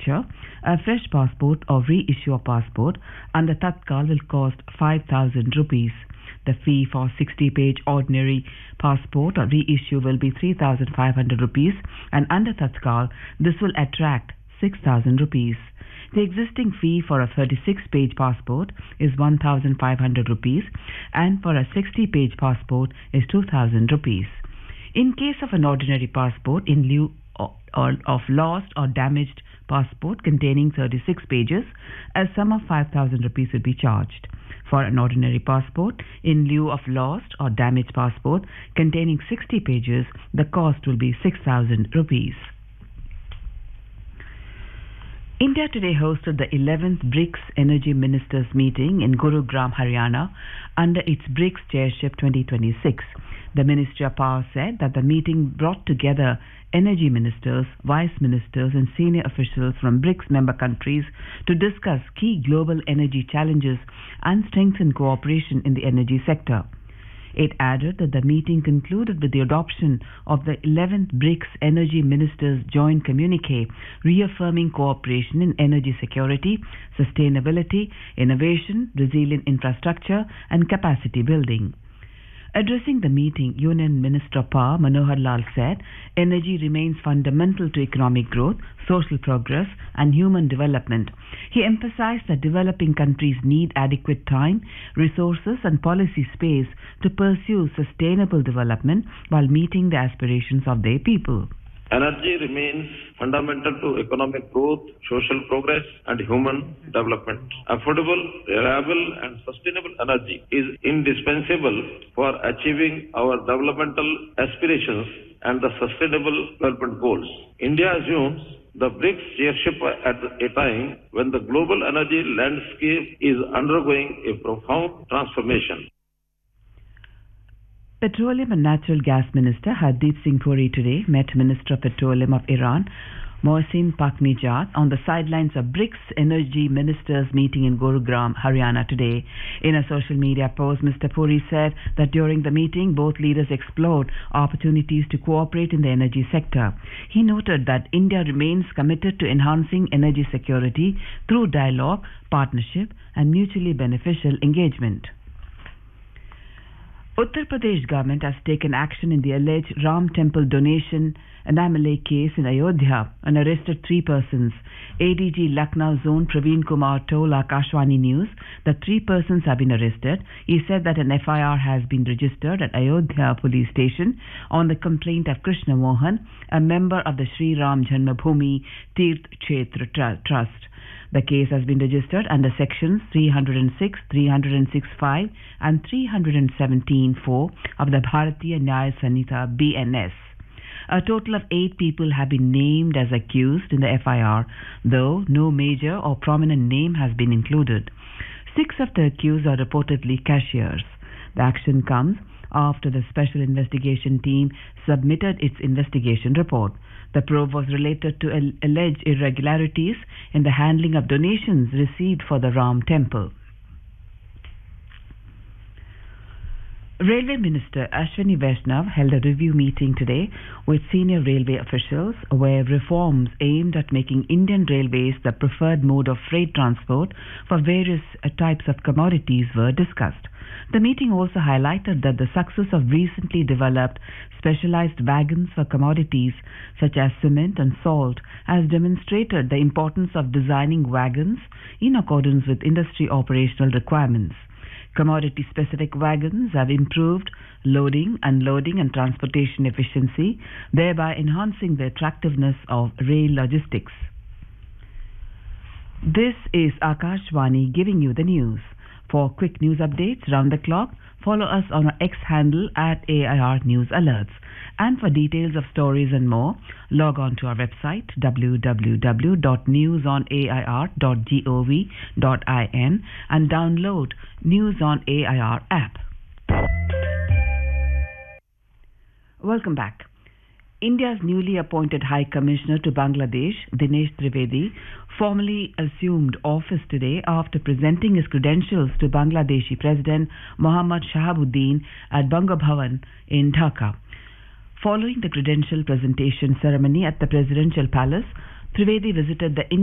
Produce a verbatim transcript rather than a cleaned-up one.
future, a fresh passport or reissue a passport under Tatkal will cost five thousand rupees. The fee for sixty page ordinary passport or reissue will be three thousand five hundred rupees, and under Tatkal this will attract six thousand rupees. The existing fee for a thirty-six page passport is one thousand five hundred rupees, and for a sixty page passport is two thousand rupees. In case of an ordinary passport, in lieu of lost or damaged passport containing thirty-six pages, a sum of five thousand rupees will be charged. For an ordinary passport, in lieu of lost or damaged passport containing sixty pages, the cost will be six thousand rupees. India today hosted the eleventh BRICS Energy Ministers meeting in Gurugram, Haryana, under its BRICS Chairship twenty twenty-six. The Ministry of Power said that the meeting brought together energy ministers, vice ministers and senior officials from BRICS member countries to discuss key global energy challenges and strengthen cooperation in the energy sector. It added that the meeting concluded with the adoption of the eleventh BRICS Energy Ministers Joint Communiqué, reaffirming cooperation in energy security, sustainability, innovation, resilient infrastructure and capacity building. Addressing the meeting, Union Minister of Power Manohar Lal said, energy remains fundamental to economic growth, social progress and human development. He emphasized that developing countries need adequate time, resources and policy space to pursue sustainable development while meeting the aspirations of their people. Energy remains fundamental to economic growth, social progress and human development. Affordable, reliable and sustainable energy is indispensable for achieving our developmental aspirations and the sustainable development goals. India assumes the BRICS chairship at a time when the global energy landscape is undergoing a profound transformation. Petroleum and Natural Gas Minister Hardeep Singh Puri today met Minister of Petroleum of Iran, Mohsin Paknijad, on the sidelines of BRICS Energy Ministers meeting in Gurugram, Haryana today. In a social media post, Mister Puri said that during the meeting, both leaders explored opportunities to cooperate in the energy sector. He noted that India remains committed to enhancing energy security through dialogue, partnership and mutually beneficial engagement. Uttar Pradesh government has taken action in the alleged Ram Temple donation anomaly case in Ayodhya and arrested three persons. A D G Lucknow Zone Praveen Kumar told Akashvani News that three persons have been arrested. He said that an F I R has been registered at Ayodhya police station on the complaint of Krishna Mohan, a member of the Sri Ram Janmabhoomi Tirth Kshetra Trust. The case has been registered under sections three hundred six, three hundred six point five and three hundred seventeen point four of the Bharatiya Nyaya Sanhita B N S. A total of eight people have been named as accused in the F I R, though no major or prominent name has been included. Six of the accused are reportedly cashiers. The action comes after the Special Investigation Team submitted its investigation report. The probe was related to alleged irregularities in the handling of donations received for the Ram Temple. Railway Minister Ashwini Vaishnav held a review meeting today with senior railway officials where reforms aimed at making Indian Railways the preferred mode of freight transport for various uh, types of commodities were discussed. The meeting also highlighted that the success of recently developed specialized wagons for commodities such as cement and salt has demonstrated the importance of designing wagons in accordance with industry operational requirements. Commodity-specific wagons have improved loading, unloading and transportation efficiency, thereby enhancing the attractiveness of rail logistics. This is Akashvani giving you the news. For quick news updates round the clock, follow us on our X handle at A I R News Alerts. And for details of stories and more, log on to our website w w w dot news on a i r dot gov dot in and download News on A I R app. Welcome back. India's newly appointed High Commissioner to Bangladesh, Dinesh Trivedi, formally assumed office today after presenting his credentials to Bangladeshi President Mohammad Shahabuddin at Bangabhavan in Dhaka. Following the credential presentation ceremony at the Presidential Palace, Trivedi visited the